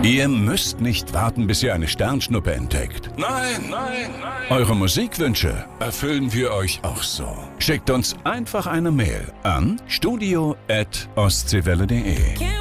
Ihr müsst nicht warten, bis ihr eine Sternschnuppe entdeckt. Nein, nein, nein. Eure Musikwünsche erfüllen wir euch auch so. Schickt uns einfach eine Mail an studio@ostseewelle.de.